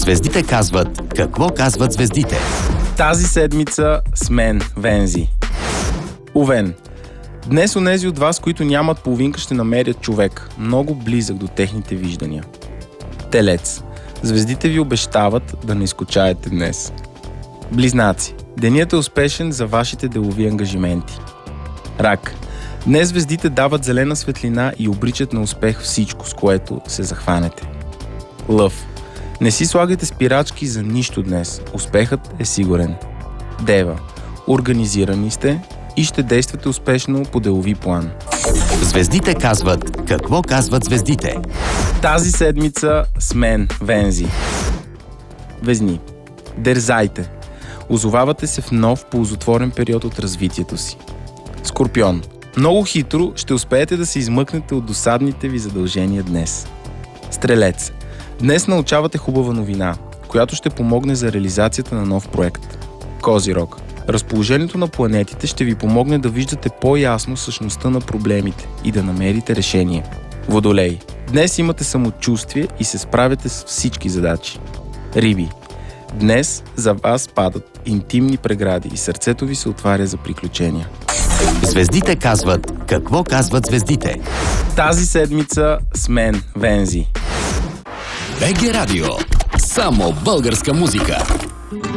Звездите казват какво казват звездите. Тази седмица с мен, Вензи. Овен. Днес онези от вас, които нямат половинка, ще намерят човек, много близък до техните виждания. Телец. Звездите ви обещават да не изкучаете днес. Близнаци. Денят е успешен за вашите делови ангажименти. Рак. Днес звездите дават зелена светлина и обричат на успех всичко, с което се захванете. Лъв. Не си слагайте спирачки за нищо днес. Успехът е сигурен. Дева. Организирани сте и ще действате успешно по делови план. Звездите казват какво казват звездите. Тази седмица с мен, Вензи. Везни. Дерзайте. Озовавате се в нов ползотворен период от развитието си. Скорпион. Много хитро ще успеете да се измъкнете от досадните ви задължения днес. Стрелец. Днес научавате хубава новина, която ще помогне за реализацията на нов проект. Козирог. Разположението на планетите ще ви помогне да виждате по-ясно същността на проблемите и да намерите решение. Водолей. Днес имате самочувствие и се справяте с всички задачи. Риби. Днес за вас падат интимни прегради и сърцето ви се отваря за приключения. Звездите казват какво казват звездите. Тази седмица с мен, Вензи. БГ Радио. Само българска музика.